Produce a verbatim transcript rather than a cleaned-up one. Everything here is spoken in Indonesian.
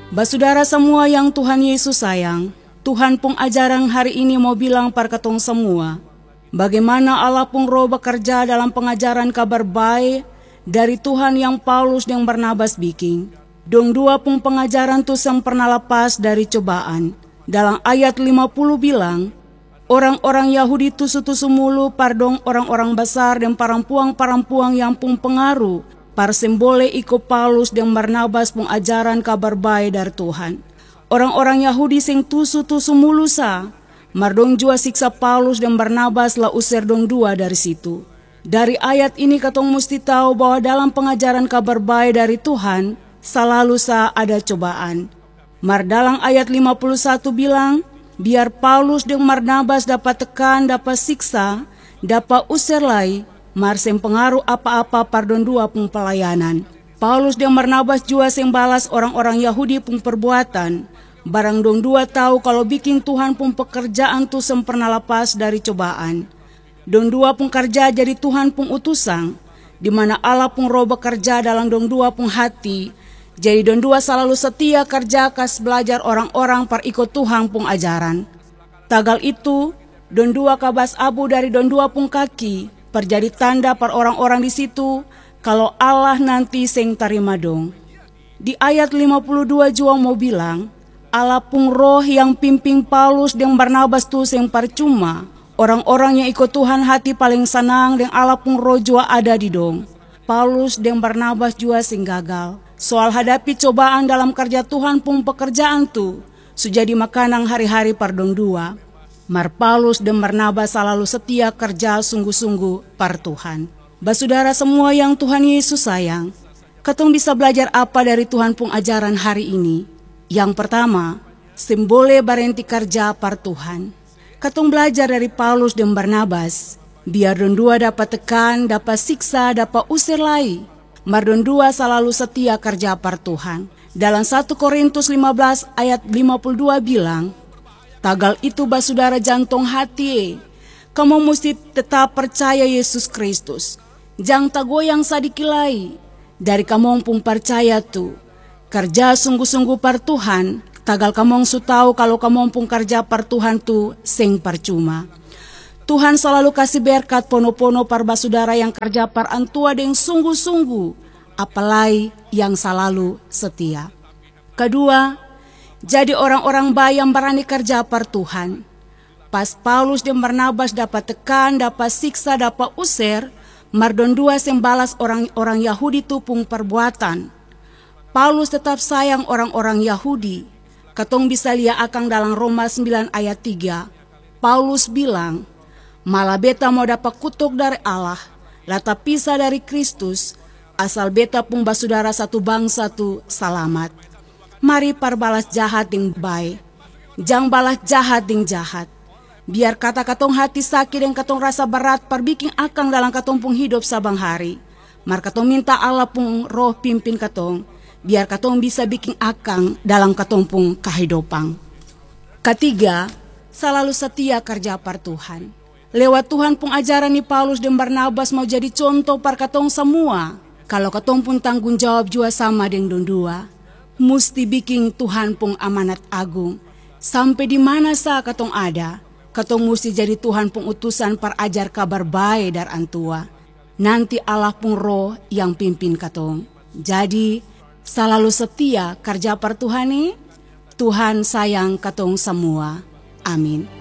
Basudara semua yang Tuhan Yesus sayang, Tuhan pun ajaran hari ini mau bilang par katong semua, bagaimana Allah pun roh bekerja dalam pengajaran kabar baik dari Tuhan yang Paulus dan Barnabas bikin. Dong dua pun pengajaran tu yang pernah lepas dari cobaan. Dalam ayat lima puluh bilang, orang-orang Yahudi tusu-tusu mulu pardong orang-orang besar dan parampuang-parampuang yang pun pengaruh par sembole iko Paulus dan Barnabas pun ajaran kabar baik dari Tuhan. Orang-orang Yahudi sing tusu-tusu mulu sa, mardong jua siksa Paulus dan Barnabas la usir dong dua dari situ. Dari ayat ini katong mesti tahu bahwa dalam pengajaran kabar baik dari Tuhan, selalu sa ada cobaan. Mar dalam ayat lima puluh satu bilang, biar Paulus dan Barnabas dapat tekan, dapat siksa, dapat usir lai, mar sem pengaruh apa-apa pardon dua pun pelayanan. Paulus dan Barnabas juga sem balas orang-orang Yahudi pun perbuatan. Barang dong dua tahu kalau bikin Tuhan pun pekerjaan tu sem pernah lepas dari cobaan. Dong dua pun kerja jadi Tuhan pun utusan, di mana Allah pun roh bekerja dalam dong dua pun hati. Jadi dong dua selalu setia kerja kas belajar orang-orang par ikut Tuhan pun ajaran. Tagal itu, dong dua kabas abu dari dong dua pun kaki, perjadi tanda par orang-orang di situ, kalau Allah nanti seng tarima dong. Di ayat lima puluh dua jua mau bilang, Allah pun roh yang pimpin Paulus dan Barnabas tu seng percuma. Orang-orang yang ikut Tuhan hati paling senang dan Allah pun roh jua ada di dong. Paulus dan Barnabas jua sing gagal. Soal hadapi cobaan dalam kerja Tuhan pun pekerjaan tu sujadi makanan hari-hari pardong dua. Mar Paulus dan Barnabas selalu setia kerja sungguh-sungguh par Tuhan. Basudara semua yang Tuhan Yesus sayang, katong bisa belajar apa dari Tuhan pun ajaran hari ini? Yang pertama, simbole barenti kerja par Tuhan. Katong belajar dari Paulus dan Barnabas, biar don dua dapat tekan, dapat siksa, dapat usir lai. Mar don dua selalu setia kerja par Tuhan. Dalam satu Korintus lima belas ayat lima puluh dua bilang, tagal itu basudara jantung hati, kamu mesti tetap percaya Yesus Kristus. Jang tagoyang sadikilai, dari kamu pun percaya tu. Kerja sungguh-sungguh par Tuhan, tagal kamu su tahu kalau kamu pun kerja par Tuhan tu seng percuma. Tuhan selalu kasih berkat pono-pono par basudara yang kerja par antua deng sungguh-sungguh, apalagi yang selalu setia. Kedua, jadi orang-orang baik yang berani kerja par Tuhan. Pas Paulus dan Barnabas dapat tekan, dapat siksa, dapat usir, mardon dua sembalas orang-orang Yahudi tu pun perbuatan. Paulus tetap sayang orang-orang Yahudi. Katong bisa lihat akang dalam Roma sembilan ayat tiga. Paulus bilang, malah beta mau dapat kutuk dari Allah, lata pisah dari Kristus, asal beta pun basudara satu bangsa tu selamat. Mari parbalas jahat ding baik, jang balas jahat ding jahat. Biar kata katong hati sakit dan katong rasa berat parbiking akang dalam katong pun hidup sabang hari. Mar katong minta Allah pun roh pimpin katong, biar katong bisa bikin akang dalam katong pun kehidupan. Ketiga, selalu setia kerja par Tuhan. Lewat Tuhan pun ajaran ni Paulus dan Barnabas mau jadi contoh par katong semua. Kalau katong pun tanggung jawab jua sama dengan dua, musti bikin Tuhan pun amanat agung. Sampai di mana sa katong ada, katong musti jadi Tuhan pun utusan par ajar kabar baik dar antua. Nanti Allah pun roh yang pimpin katong. Jadi selalu setia kerja par Tuhan ni. Tuhan sayang katong semua. Amin.